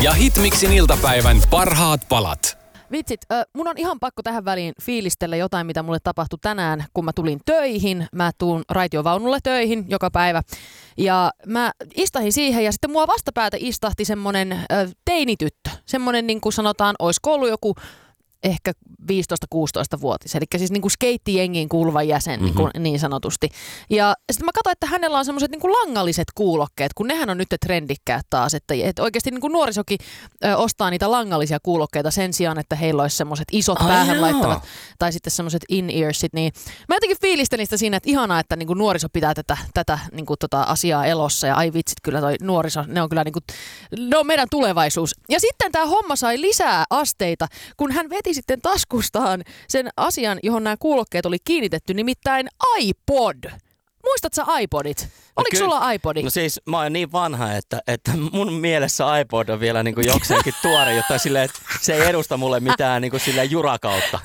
ja Hitmixin iltapäivän parhaat palat. Vitsit, mun on ihan pakko tähän väliin fiilistellä jotain, mitä mulle tapahtui tänään, kun mä tulin töihin. Mä tuun raitiovaunulle töihin joka päivä. Ja mä istahin siihen ja sitten mua vastapäätä istahti semmonen teinityttö. Semmonen niin kuin sanotaan, oisko ollut joku ehkä 15-16-vuotias, eli siis niin kuin skeittijengiin kuuluva jäsen niin sanotusti. Ja sitten mä katsoin, että hänellä on semmoiset niin kuin langalliset kuulokkeet, kun nehän on nyt trendikkäät taas, että oikeasti niin kuin nuorisokin ostaa niitä langallisia kuulokkeita sen sijaan, että heillä olisi semmoiset isot päähän laittavat, tai sitten semmoiset in-earsit, niin mä jotenkin fiilistelin sitä siinä, että ihanaa, että niin kuin nuoriso pitää tätä niin kuin asiaa elossa, ja ai vitsit, kyllä toi nuoriso, ne on kyllä niin kuin, ne on meidän tulevaisuus. Ja sitten tämä homma sai lisää asteita, kun hän veti sitten taskustaan sen asian, johon nämä kuulokkeet oli kiinnitetty, nimittäin iPod. Muistatko sä iPodit? Oliko sulla iPodi? No siis mä oon niin vanha, että mun mielessä iPod on vielä niin kuin jokseenkin tuore, jotta silleen, että se ei edusta mulle mitään niin kuin silleen jurakautta.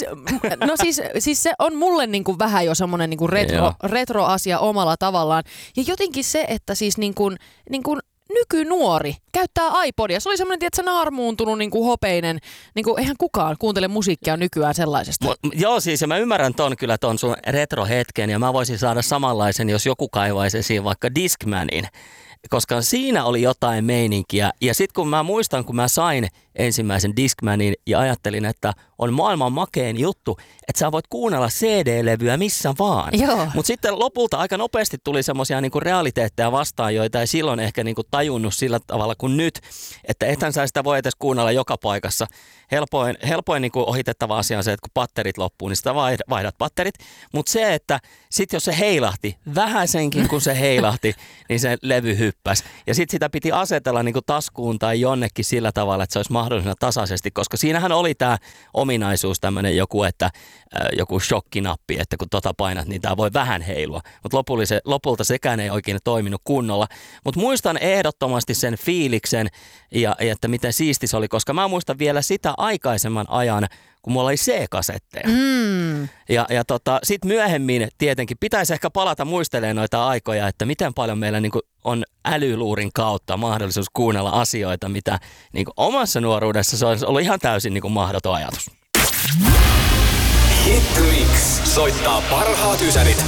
No siis se on mulle niin kuin vähän jo semmoinen niin kuin retro-asia omalla tavallaan. Ja jotenkin se, että siis niin kuin nykynuori käyttää iPodia. Se oli semmoinen, että naarmuuntunut niin kuin hopeinen. Niin kuin, eihän kukaan kuuntele musiikkia nykyään sellaisesta. Joo, siis ja mä ymmärrän ton sun retrohetken ja mä voisin saada samanlaisen, jos joku kaivaisi esiin vaikka Discmanin. Koska siinä oli jotain meininkiä. Ja sitten kun mä muistan, kun mä sain ensimmäisen Discmanin ja ajattelin, että on maailman makein juttu, että sä voit kuunnella CD-levyä missä vaan. Mutta sitten lopulta aika nopeasti tuli semmoisia niinku realiteetteja vastaan, joita ei silloin ehkä niinku tajunnut sillä tavalla kuin nyt. Että ethän sä sitä voi edes kuunnella joka paikassa. Helpoin niinku ohitettava asia on se, että kun patterit loppuu, niin sitä vaihdat patterit. Mutta se, että sitten jos se heilahti, vähäsenkin kun se heilahti, niin se levy hyppäsi. Ja sitten sitä piti asetella niinku taskuun tai jonnekin sillä tavalla, että se olisi mahdollisimman tasaisesti, koska siinähän oli tämä ominaisuus tämmöinen joku shokkinappi, että kun painat, niin tämä voi vähän heilua. Mutta lopulta sekään ei oikein toiminut kunnolla. Mutta muistan ehdottomasti sen fiiliksen ja että miten siisti se oli, koska mä muistan vielä sitä aikaisemman ajan, kun mulla oli C-kasetteja. Ja sitten myöhemmin tietenkin pitäisi ehkä palata muistelemaan noita aikoja, että miten paljon meillä niinku on älyluurin kautta mahdollisuus kuunnella asioita, mitä niinku omassa nuoruudessa se olisi ollut ihan täysin niinku mahdoton ajatus. Hitmix soittaa parhaat ysärit